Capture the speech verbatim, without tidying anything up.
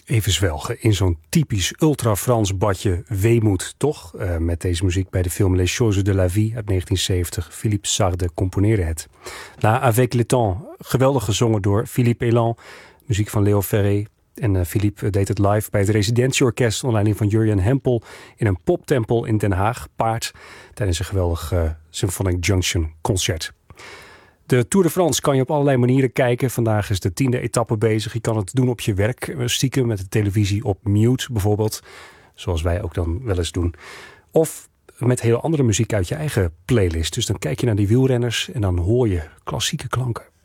Even zwelgen in zo'n typisch ultra-Frans badje weemoed, toch? Uh, met deze muziek bij de film Les Choses de la Vie uit negentien zeventig. Philippe Sardou componeerde het. La Avec le Temps, geweldig gezongen door Philippe Elan. Muziek van Leo Ferré. En uh, Philippe deed het live bij het Residentieorkest onder leiding van Jurjen Hempel in een poptempel in Den Haag, Paard, tijdens een geweldig uh, Symphonic Junction concert. De Tour de France kan je op allerlei manieren kijken. Vandaag is de tiende etappe bezig. Je kan het doen op je werk, stiekem met de televisie op mute bijvoorbeeld. Zoals wij ook dan wel eens doen. Of met heel andere muziek uit je eigen playlist. Dus dan kijk je naar die wielrenners en dan hoor je klassieke klanken.